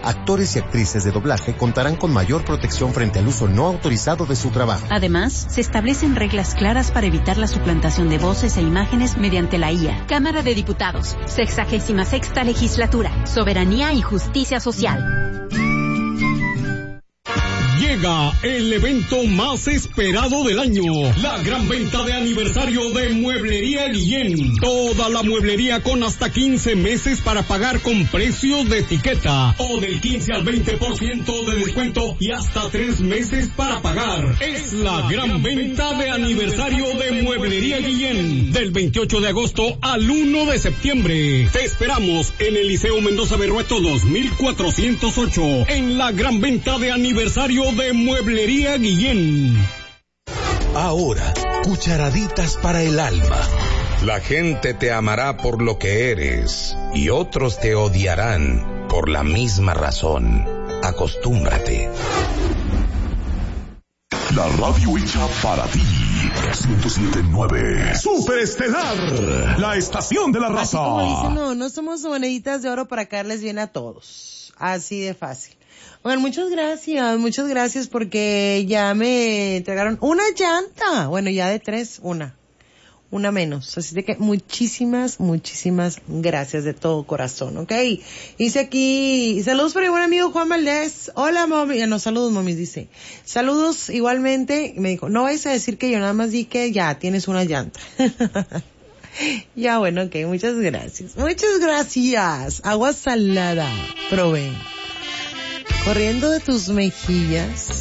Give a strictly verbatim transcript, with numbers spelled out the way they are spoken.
actores y actrices de doblaje contarán con mayor protección frente al uso no autorizado de su trabajo. Además, se establecen reglas claras para evitar la suplantación de voces e imágenes mediante la I A. Cámara de Diputados, sexagésima sexta legislatura, soberanía y justicia social. Llega el evento más esperado del año, la gran venta de aniversario de Mueblería Guillén. Toda la mueblería con hasta quince meses para pagar con precios de etiqueta o del quince al veinte por ciento de descuento y hasta tres meses para pagar. Es la gran venta de aniversario de Mueblería Guillén, del veintiocho de agosto al uno de septiembre. Te esperamos en el Liceo Mendoza Berrueto dos mil cuatrocientos ocho, en la gran venta de aniversario de Mueblería Guillén. Ahora, cucharaditas para el alma. La gente te amará por lo que eres y otros te odiarán por la misma razón. Acostúmbrate. La radio hecha para ti. ciento siete punto nueve. Superestelar. La estación de la raza. Así como dicen, no, no somos moneditas de oro para caerles bien a todos. Así de fácil. Bueno, muchas gracias, muchas gracias porque ya me entregaron una llanta. Bueno, ya de tres, una. Una menos. Así de que muchísimas, muchísimas gracias de todo corazón, ¿ok? Hice aquí, saludos para mi buen amigo Juan Valdés. Hola, mami. No, saludos, mami, dice. Saludos igualmente. Me dijo, no vais a decir que yo nada más di que ya tienes una llanta. Ya, bueno, ok, muchas gracias. Muchas gracias. Agua salada. Probé. Corriendo de tus mejillas